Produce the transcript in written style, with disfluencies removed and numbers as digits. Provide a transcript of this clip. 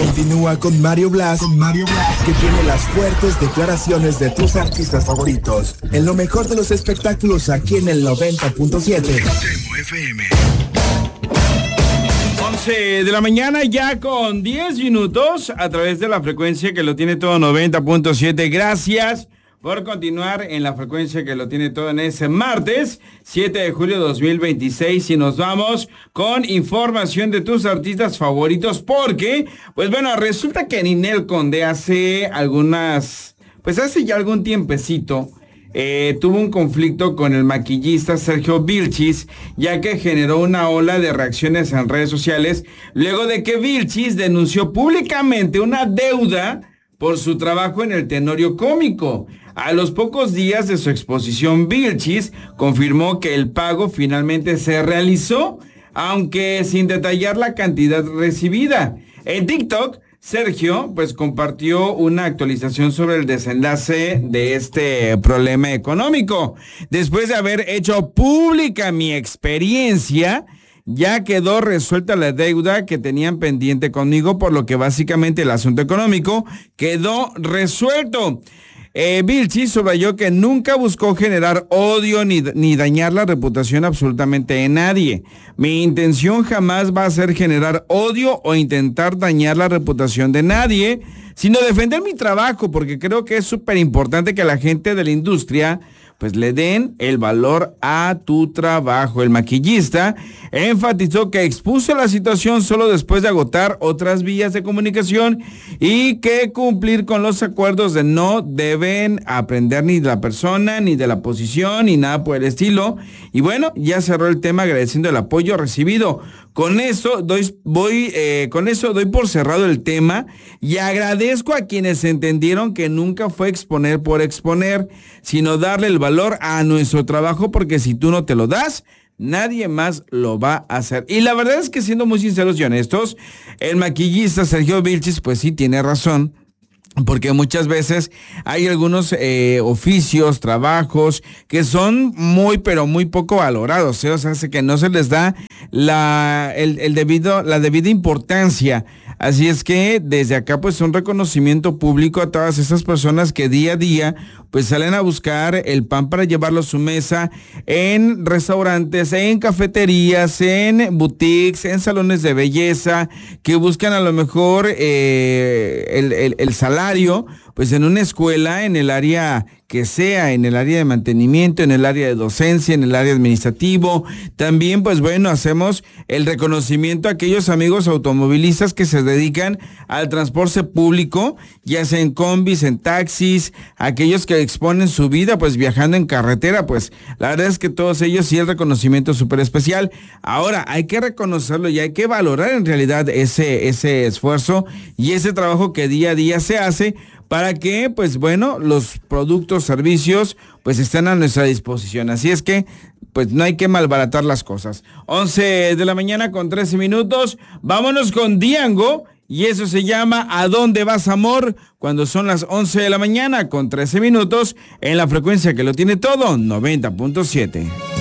Continúa con Mario Blas, que tiene las fuertes declaraciones de tus artistas favoritos. En lo mejor de los espectáculos aquí en el 90.7. FM. 11 de la mañana ya con 10 minutos a través de la frecuencia que lo tiene todo 90.7. Gracias por continuar en la frecuencia que lo tiene todo en ese martes 7 de julio de 2026 y nos vamos con información de tus artistas favoritos porque, pues bueno, resulta que Ninel Conde hace ya algún tiempecito tuvo un conflicto con el maquillista Sergio Vilchis, ya que generó una ola de reacciones en redes sociales luego de que Vilchis denunció públicamente una deuda por su trabajo en el Tenorio Cómico. A los pocos días de su exposición, Vilchis confirmó que el pago finalmente se realizó, aunque sin detallar la cantidad recibida. En TikTok, Sergio, pues compartió una actualización sobre el desenlace de este problema económico. Después de haber hecho pública mi experiencia, ya quedó resuelta la deuda que tenían pendiente conmigo, por lo que básicamente el asunto económico quedó resuelto. Vilchis subrayó que nunca buscó generar odio ni dañar la reputación absolutamente de nadie. Mi intención jamás va a ser generar odio o intentar dañar la reputación de nadie, sino defender mi trabajo, porque creo que es súper importante que la gente de la industria pues le den el valor a tu trabajo. El maquillista enfatizó que expuso la situación solo después de agotar otras vías de comunicación y que cumplir con los acuerdos de no deben aprender ni de la persona, ni de la posición, ni nada por el estilo. Y bueno, ya cerró el tema agradeciendo el apoyo recibido. Con eso doy por cerrado el tema y agradezco a quienes entendieron que nunca fue exponer por exponer, sino darle el valor a nuestro trabajo, porque si tú no te lo das, nadie más lo va a hacer. Y la verdad es que, siendo muy sinceros y honestos, el maquillista Sergio Vilchis pues sí tiene razón. Porque muchas veces hay algunos oficios, trabajos que son muy, pero muy poco valorados, o sea, hace que no se les da la debida importancia. Así es que desde acá pues un reconocimiento público a todas esas personas que día a día pues salen a buscar el pan para llevarlo a su mesa en restaurantes, en cafeterías, en boutiques, en salones de belleza, que buscan a lo mejor el salario pues en una escuela, en el área que sea, en el área de mantenimiento, en el área de docencia, en el área administrativo. También, pues bueno, hacemos el reconocimiento a aquellos amigos automovilistas que se dedican al transporte público, ya sea en combis, en taxis, aquellos que exponen su vida, pues viajando en carretera, pues la verdad es que todos ellos sí el reconocimiento es súper especial. Ahora, hay que reconocerlo y hay que valorar en realidad ese esfuerzo y ese trabajo que día a día se hace, para que, pues bueno, los productos, servicios, pues estén a nuestra disposición. Así es que, pues no hay que malbaratar las cosas. 11 de la mañana con 13 minutos. Vámonos con Diango. Y eso se llama ¿A dónde vas, amor? Cuando son las 11 de la mañana con 13 minutos en la frecuencia que lo tiene todo, 90.7.